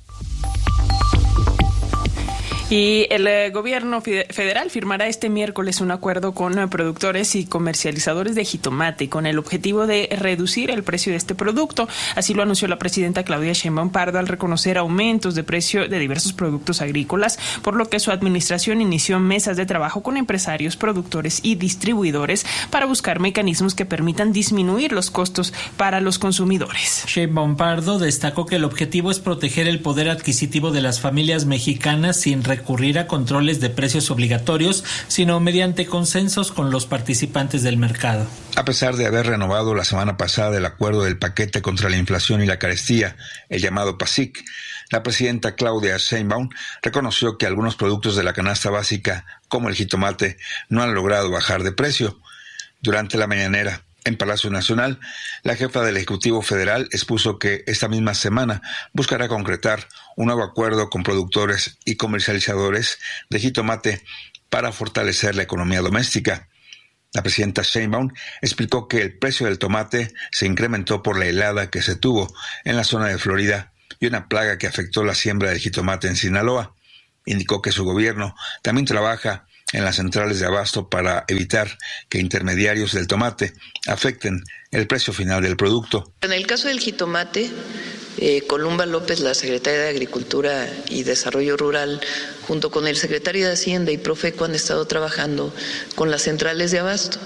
Y el eh, gobierno federal firmará este miércoles un acuerdo con eh, productores y comercializadores de jitomate con el objetivo de reducir el precio de este producto. Así lo anunció la presidenta Claudia Sheinbaum Pardo al reconocer aumentos de precio de diversos productos agrícolas, por lo que su administración inició mesas de trabajo con empresarios, productores y distribuidores para buscar mecanismos que permitan disminuir los costos para los consumidores. Sheinbaum Pardo destacó que el objetivo es proteger el poder adquisitivo de las familias mexicanas sin recurrir a controles de precios obligatorios, sino mediante consensos con los participantes del mercado. A pesar de haber renovado la semana pasada el acuerdo del paquete contra la inflación y la carestía, el llamado PASIC, la presidenta Claudia Sheinbaum reconoció que algunos productos de la canasta básica, como el jitomate, no han logrado bajar de precio. Durante la mañanera, en Palacio Nacional, la jefa del Ejecutivo Federal expuso que esta misma semana buscará concretar un nuevo acuerdo con productores y comercializadores de jitomate para fortalecer la economía doméstica. La presidenta Sheinbaum explicó que el precio del tomate se incrementó por la helada que se tuvo en la zona de Florida y una plaga que afectó la siembra del jitomate en Sinaloa. Indicó que su gobierno también trabaja en las centrales de abasto para evitar que intermediarios del tomate afecten el precio final del producto. En el caso del jitomate, eh, Columba López, la secretaria de Agricultura y Desarrollo Rural, junto con el secretario de Hacienda y Profeco, han estado trabajando con las centrales de abasto.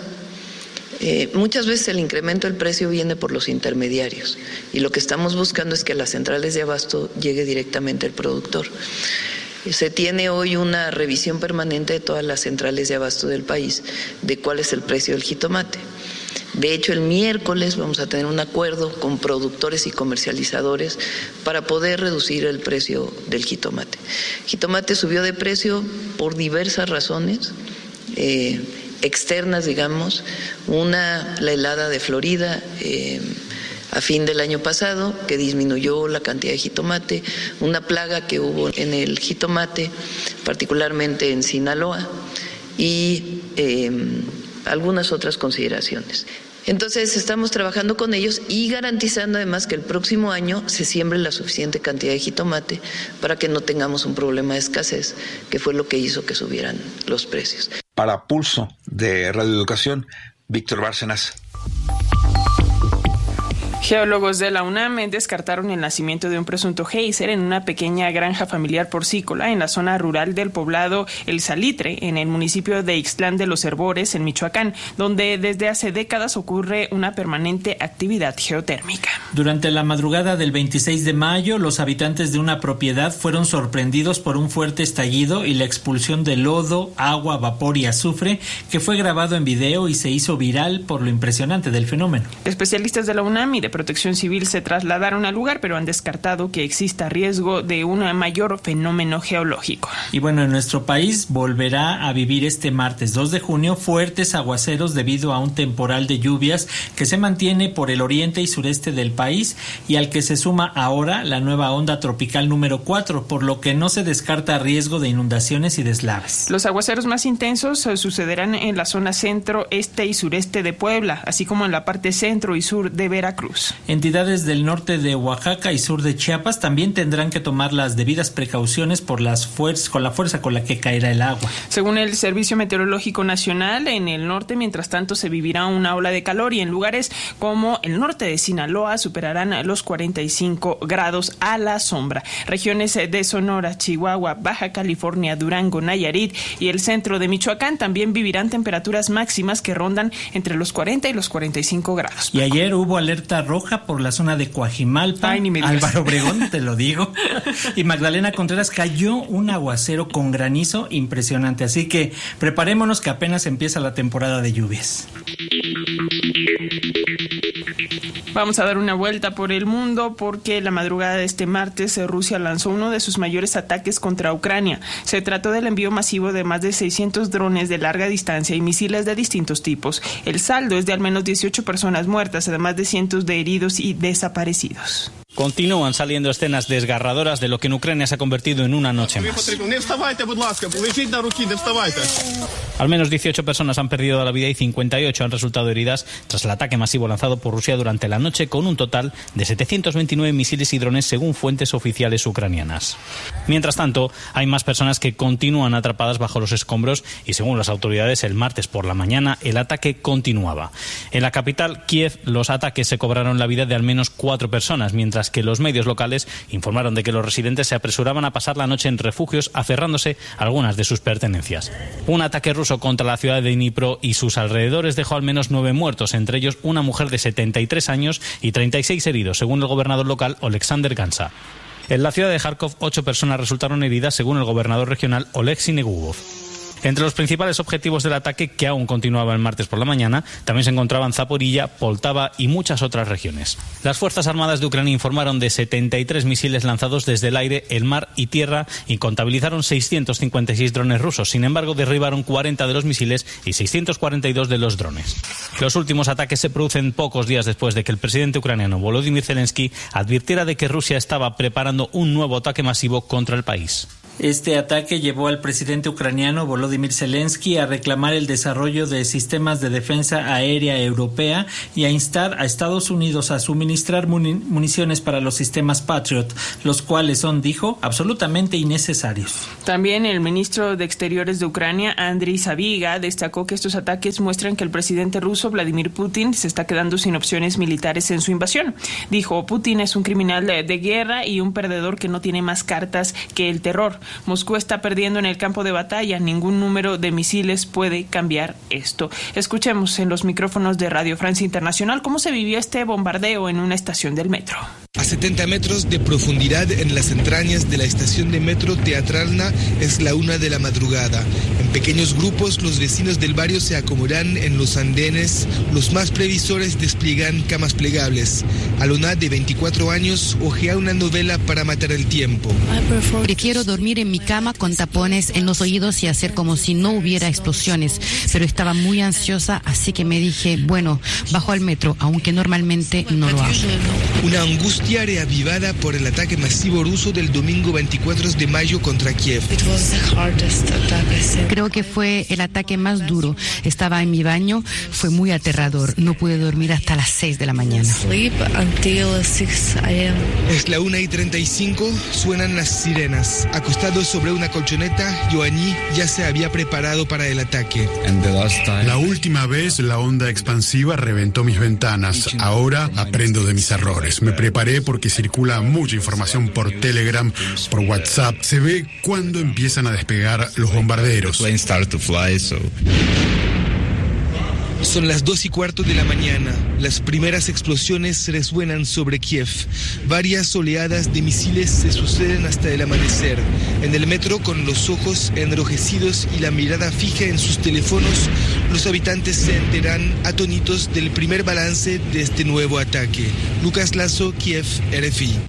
Eh, muchas veces el incremento del precio viene por los intermediarios y lo que estamos buscando es que a las centrales de abasto llegue directamente el productor. Se tiene hoy una revisión permanente de todas las centrales de abasto del país de cuál es el precio del jitomate. De hecho, el miércoles vamos a tener un acuerdo con productores y comercializadores para poder reducir el precio del jitomate. El jitomate subió de precio por diversas razones eh, externas, digamos. Una, la helada de Florida, eh, a fin del año pasado, que disminuyó la cantidad de jitomate, una plaga que hubo en el jitomate, particularmente en Sinaloa, y eh, algunas otras consideraciones. Entonces estamos trabajando con ellos y garantizando además que el próximo año se siembre la suficiente cantidad de jitomate para que no tengamos un problema de escasez, que fue lo que hizo que subieran los precios. Para Pulso de Radio Educación, Víctor Bárcenas. Geólogos de la UNAM descartaron el nacimiento de un presunto geyser en una pequeña granja familiar porcícola en la zona rural del poblado El Salitre, en el municipio de Ixtlán de los Herbores, en Michoacán, donde desde hace décadas ocurre una permanente actividad geotérmica. Durante la madrugada del veintiséis de mayo, los habitantes de una propiedad fueron sorprendidos por un fuerte estallido y la expulsión de lodo, agua, vapor y azufre, que fue grabado en video y se hizo viral por lo impresionante del fenómeno. Especialistas de la UNAM y de Protección Civil se trasladaron al lugar, pero han descartado que exista riesgo de un mayor fenómeno geológico. Y bueno, en nuestro país volverá a vivir este martes dos de junio fuertes aguaceros debido a un temporal de lluvias que se mantiene por el oriente y sureste del país y al que se suma ahora la nueva onda tropical número cuatro, por lo que no se descarta riesgo de inundaciones y deslaves. Los aguaceros más intensos eh, sucederán en la zona centro, este y sureste de Puebla, así como en la parte centro y sur de Veracruz. Entidades del norte de Oaxaca y sur de Chiapas también tendrán que tomar las debidas precauciones por las fuerzas, con la fuerza con la que caerá el agua. Según el Servicio Meteorológico Nacional, en el norte, mientras tanto, se vivirá una ola de calor y en lugares como el norte de Sinaloa superarán los cuarenta y cinco grados a la sombra. Regiones de Sonora, Chihuahua, Baja California, Durango, Nayarit y el centro de Michoacán también vivirán temperaturas máximas que rondan entre los cuarenta y los cuarenta y cinco grados. Y ayer hubo alerta roja por la zona de Coajimalpa. Ay, ni me digas. Álvaro Obregón, te lo digo. Y Magdalena Contreras, cayó un aguacero con granizo impresionante. Así que preparémonos que apenas empieza la temporada de lluvias. Vamos a dar una vuelta por el mundo porque la madrugada de este martes Rusia lanzó uno de sus mayores ataques contra Ucrania. Se trató del envío masivo de más de seiscientos drones de larga distancia y misiles de distintos tipos. El saldo es de al menos dieciocho personas muertas, además de cientos de heridos y desaparecidos. Continúan saliendo escenas desgarradoras de lo que en Ucrania se ha convertido en una noche más. Al menos dieciocho personas han perdido la vida y cincuenta y ocho han resultado heridas tras el ataque masivo lanzado por Rusia durante la noche, con un total de setecientos veintinueve misiles y drones según fuentes oficiales ucranianas. Mientras tanto, hay más personas que continúan atrapadas bajo los escombros y, según las autoridades, el martes por la mañana el ataque continuaba. En la capital, Kiev, los ataques se cobraron la vida de al menos cuatro personas, mientras que los medios locales informaron de que los residentes se apresuraban a pasar la noche en refugios aferrándose a algunas de sus pertenencias. Un ataque ruso contra la ciudad de Dnipro y sus alrededores dejó al menos nueve muertos, entre ellos una mujer de setenta y tres años y treinta y seis heridos, según el gobernador local Oleksandr Gansa. En la ciudad de Kharkov, ocho personas resultaron heridas, según el gobernador regional Oleksiy Negubov. Entre los principales objetivos del ataque, que aún continuaba el martes por la mañana, también se encontraban Zaporilla, Poltava y muchas otras regiones. Las Fuerzas Armadas de Ucrania informaron de setenta y tres misiles lanzados desde el aire, el mar y tierra y contabilizaron seiscientos cincuenta y seis drones rusos. Sin embargo, derribaron cuarenta de los misiles y seiscientos cuarenta y dos de los drones. Los últimos ataques se producen pocos días después de que el presidente ucraniano Volodymyr Zelensky advirtiera de que Rusia estaba preparando un nuevo ataque masivo contra el país. Este ataque llevó al presidente ucraniano Volodymyr Zelensky a reclamar el desarrollo de sistemas de defensa aérea europea y a instar a Estados Unidos a suministrar muni- municiones para los sistemas Patriot, los cuales son, dijo, absolutamente innecesarios. También el ministro de Exteriores de Ucrania, Andriy Sabiga, destacó que estos ataques muestran que el presidente ruso Vladimir Putin se está quedando sin opciones militares en su invasión. Dijo, Putin es un criminal de, de guerra y un perdedor que no tiene más cartas que el terror. Moscú está perdiendo en el campo de batalla. Ningún número de misiles puede cambiar esto. Escuchemos en los micrófonos de Radio Francia Internacional cómo se vivió este bombardeo en una estación del metro. A setenta metros de profundidad en las entrañas de la estación de metro Teatralna es la una de la madrugada. En pequeños grupos los vecinos del barrio se acomodan en los andenes. Los más previsores despliegan camas plegables. Alona, de veinticuatro años, hojea una novela para matar el tiempo. Prefiero dormir en mi cama con tapones en los oídos y hacer como si no hubiera explosiones, pero estaba muy ansiosa, así que me dije, bueno, bajo al metro, aunque normalmente no lo hago. Una angustia reavivada por el ataque masivo ruso del domingo veinticuatro de mayo contra Kiev. Creo que fue el ataque más duro. Estaba en mi baño, fue muy aterrador. No pude dormir hasta las seis de la mañana. Es la una y treinta y cinco, suenan las sirenas. Acostado sobre una colchoneta, Ioanni ya se había preparado para el ataque. La última vez la onda expansiva reventó mis ventanas. Ahora aprendo de mis errores. Me preparé porque circula mucha información por Telegram, por WhatsApp. Se ve cuándo empiezan a despegar los bombarderos. Son las dos y cuarto de la mañana. Las primeras explosiones resuenan sobre Kiev. Varias oleadas de misiles se suceden hasta el amanecer. En el metro, con los ojos enrojecidos y la mirada fija en sus teléfonos, los habitantes se enteran atónitos del primer balance de este nuevo ataque. Lucas Lazo, Kiev, R F I.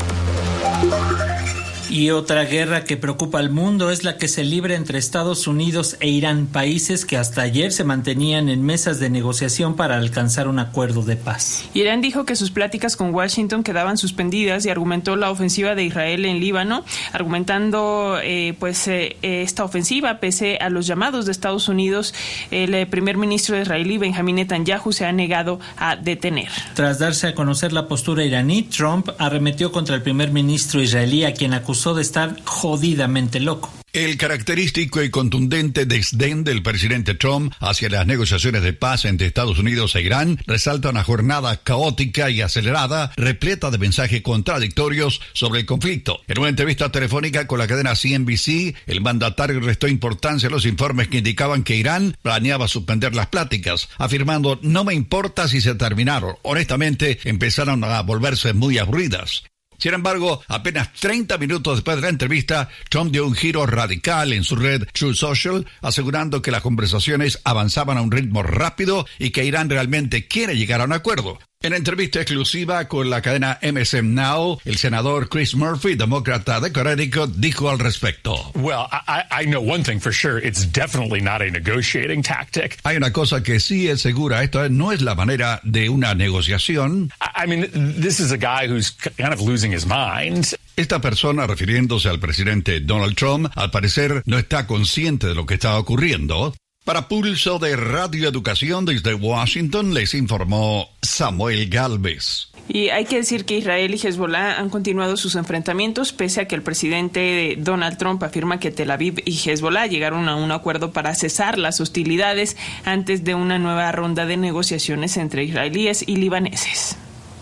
Y otra guerra que preocupa al mundo es la que se libra entre Estados Unidos e Irán, países que hasta ayer se mantenían en mesas de negociación para alcanzar un acuerdo de paz. Irán dijo que sus pláticas con Washington quedaban suspendidas y argumentó la ofensiva de Israel en Líbano, argumentando eh, pues eh, esta ofensiva pese a los llamados de Estados Unidos. El eh, primer ministro israelí Benjamín Netanyahu se ha negado a detener. Tras darse a conocer la postura iraní, Trump arremetió contra el primer ministro israelí, a quien acusó de estar jodidamente loco. El característico y contundente desdén del presidente Trump hacia las negociaciones de paz entre Estados Unidos e Irán resalta una jornada caótica y acelerada, repleta de mensajes contradictorios sobre el conflicto. En una entrevista telefónica con la cadena C N B C, el mandatario restó importancia a los informes que indicaban que Irán planeaba suspender las pláticas, afirmando: no me importa si se terminaron. Honestamente, empezaron a volverse muy aburridas. Sin embargo, apenas treinta minutos después de la entrevista, Trump dio un giro radical en su red Truth Social, asegurando que las conversaciones avanzaban a un ritmo rápido y que Irán realmente quiere llegar a un acuerdo. En entrevista exclusiva con la cadena M S M Now, el senador Chris Murphy, demócrata de Connecticut, dijo al respecto. Well, I, I know one thing for sure. It's definitely not a negotiating tactic. Hay una cosa que sí es segura. Esto no es la manera de una negociación. I, I mean, this is a guy who's kind of losing his mind. Esta persona, refiriéndose al presidente Donald Trump, al parecer no está consciente de lo que está ocurriendo. Para Pulso de Radio Educación desde Washington, les informó Samuel Galvez. Y hay que decir que Israel y Hezbollah han continuado sus enfrentamientos, pese a que el presidente Donald Trump afirma que Tel Aviv y Hezbollah llegaron a un acuerdo para cesar las hostilidades antes de una nueva ronda de negociaciones entre israelíes y libaneses.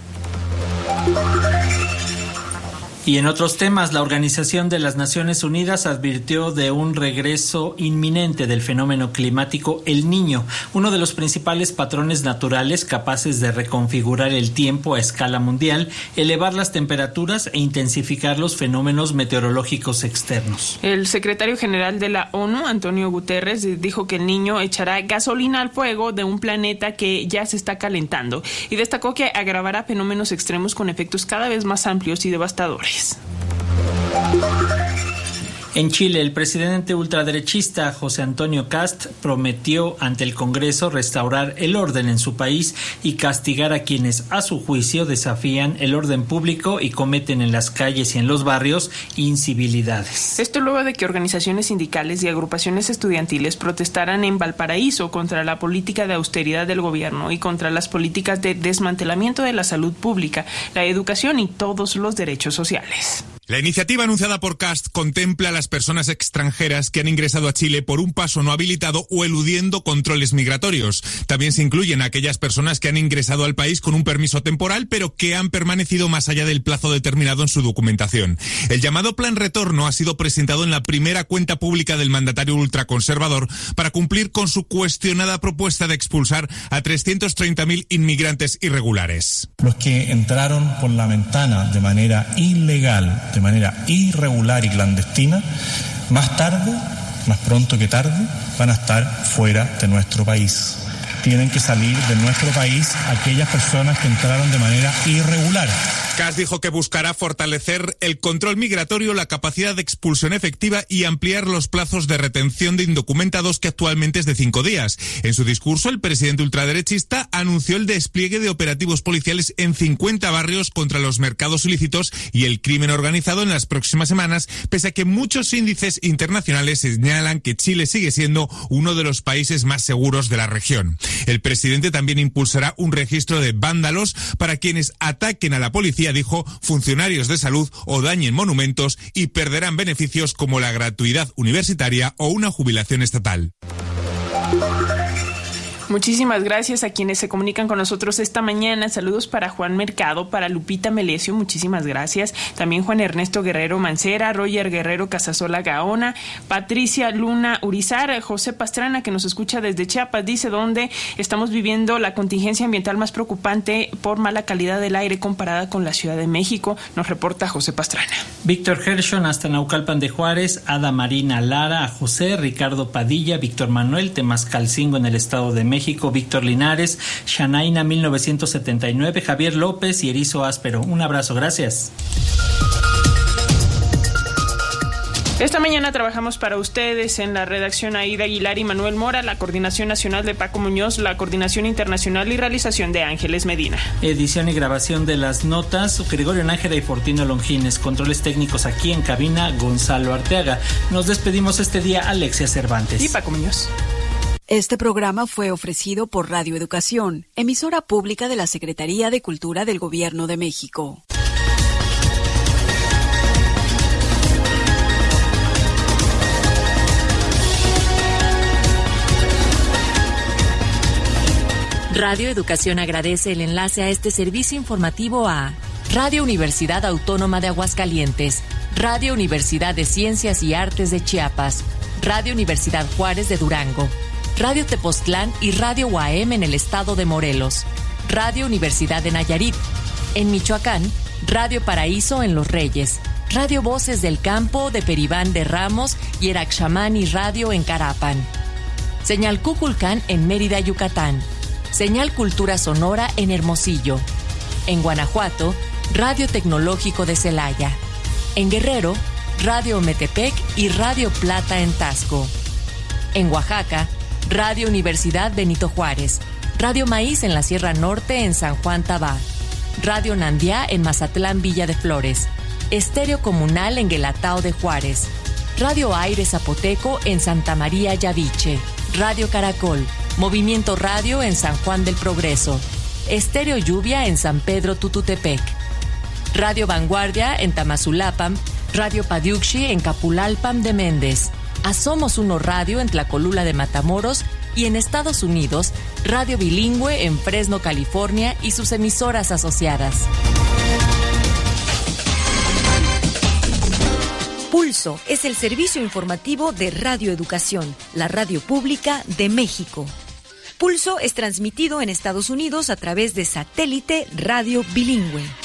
Y en otros temas, la Organización de las Naciones Unidas advirtió de un regreso inminente del fenómeno climático El Niño, uno de los principales patrones naturales capaces de reconfigurar el tiempo a escala mundial, elevar las temperaturas e intensificar los fenómenos meteorológicos externos. El secretario general de la ONU, Antonio Guterres, dijo que El Niño echará gasolina al fuego de un planeta que ya se está calentando y destacó que agravará fenómenos extremos con efectos cada vez más amplios y devastadores. En Chile, el presidente ultraderechista José Antonio Kast prometió ante el Congreso restaurar el orden en su país y castigar a quienes, a su juicio, desafían el orden público y cometen en las calles y en los barrios incivilidades. Esto luego de que organizaciones sindicales y agrupaciones estudiantiles protestaran en Valparaíso contra la política de austeridad del gobierno y contra las políticas de desmantelamiento de la salud pública, la educación y todos los derechos sociales. La iniciativa anunciada por Kast contempla a las personas extranjeras que han ingresado a Chile por un paso no habilitado o eludiendo controles migratorios. También se incluyen a aquellas personas que han ingresado al país con un permiso temporal, pero que han permanecido más allá del plazo determinado en su documentación. El llamado Plan Retorno ha sido presentado en la primera cuenta pública del mandatario ultraconservador para cumplir con su cuestionada propuesta de expulsar a trescientos treinta mil inmigrantes irregulares. Los que entraron por la ventana de manera ilegal, de manera irregular y clandestina, más tarde, más pronto que tarde, van a estar fuera de nuestro país. Tienen que salir de nuestro país aquellas personas que entraron de manera irregular. Kast dijo que buscará fortalecer el control migratorio, la capacidad de expulsión efectiva y ampliar los plazos de retención de indocumentados, que actualmente es de cinco días. En su discurso, el presidente ultraderechista anunció el despliegue de operativos policiales en cincuenta barrios contra los mercados ilícitos y el crimen organizado en las próximas semanas, pese a que muchos índices internacionales señalan que Chile sigue siendo uno de los países más seguros de la región. El presidente también impulsará un registro de vándalos para quienes ataquen a la policía, dijo, funcionarios de salud o dañen monumentos, y perderán beneficios como la gratuidad universitaria o una jubilación estatal. Muchísimas gracias a quienes se comunican con nosotros esta mañana. Saludos para Juan Mercado, para Lupita Melesio, muchísimas gracias. También Juan Ernesto Guerrero Mancera, Roger Guerrero Casasola Gaona, Patricia Luna Urizar, José Pastrana, que nos escucha desde Chiapas, dice donde estamos viviendo la contingencia ambiental más preocupante por mala calidad del aire comparada con la Ciudad de México, nos reporta José Pastrana. Víctor Gershon hasta Naucalpan de Juárez, Ada Marina Lara, a José, Ricardo Padilla, Víctor Manuel Temascalcingo en el Estado de México, Víctor Linares, Shanaina mil novecientos setenta y nueve, Javier López y Erizo Áspero. Un abrazo, gracias. Esta mañana trabajamos para ustedes en la redacción Aida Aguilar y Manuel Mora, la coordinación nacional de Paco Muñoz, la coordinación internacional y realización de Ángeles Medina. Edición y grabación de las notas, Gregorio Nájera y Fortino Longines. Controles técnicos aquí en cabina, Gonzalo Arteaga. Nos despedimos este día, Alexia Cervantes y Paco Muñoz. Este programa fue ofrecido por Radio Educación, emisora pública de la Secretaría de Cultura del Gobierno de México. Radio Educación agradece el enlace a este servicio informativo a Radio Universidad Autónoma de Aguascalientes, Radio Universidad de Ciencias y Artes de Chiapas, Radio Universidad Juárez de Durango, Radio Tepoztlán y Radio U A M en el estado de Morelos, Radio Universidad de Nayarit, en Michoacán, Radio Paraíso en Los Reyes, Radio Voces del Campo de Peribán de Ramos y Eraxamani Radio en Carapan, Señal Cuculcán en Mérida, Yucatán, Señal Cultura Sonora en Hermosillo, En Guanajuato, Radio Tecnológico de Celaya. En Guerrero, Radio Metepec y Radio Plata en Tasco. En Oaxaca, Radio Universidad Benito Juárez, Radio Maíz en la Sierra Norte en San Juan Tabá, Radio Nandiá en Mazatlán Villa de Flores, Estéreo Comunal en Guelatao de Juárez, Radio Aire Zapoteco en Santa María Yaviche, Radio Caracol, Movimiento Radio en San Juan del Progreso, Estéreo Lluvia en San Pedro Tututepec, Radio Vanguardia en Tamazulapam, Radio Padiuxi en Capulalpam de Méndez, Asomos Uno Radio en Tlacolula de Matamoros y en Estados Unidos, Radio Bilingüe en Fresno, California y sus emisoras asociadas. Pulso es el servicio informativo de Radio Educación, la radio pública de México. Pulso es transmitido en Estados Unidos a través de satélite Radio Bilingüe.